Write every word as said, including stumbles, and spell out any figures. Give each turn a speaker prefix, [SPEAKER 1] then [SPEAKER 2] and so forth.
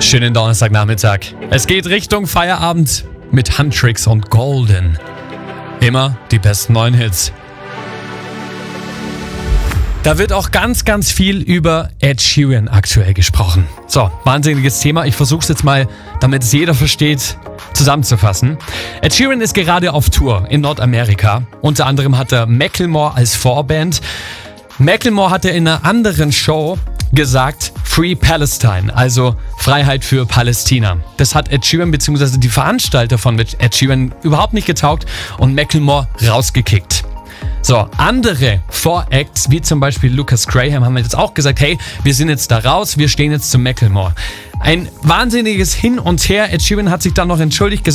[SPEAKER 1] Schönen Donnerstagnachmittag. Es geht Richtung Feierabend mit Huntrix und Golden. Immer die besten neuen Hits. Da wird auch ganz, ganz viel über Ed Sheeran aktuell gesprochen. So, wahnsinniges Thema. Ich versuche es jetzt mal, damit es jeder versteht, zusammenzufassen. Ed Sheeran ist gerade auf Tour in Nordamerika. Unter anderem hat er Macklemore als Vorband. Macklemore hatte in einer anderen Show gesagt, Free Palestine, also Freiheit für Palästina. Das hat Ed Sheeran bzw. die Veranstalter von Ed Sheeran überhaupt nicht getaugt und Macklemore rausgekickt. So, andere Voracts, wie zum Beispiel Lucas Graham, haben jetzt auch gesagt, hey, wir sind jetzt da raus, wir stehen jetzt zu Macklemore. Ein wahnsinniges Hin und Her. Ed Sheeran hat sich dann noch entschuldigt, gesagt,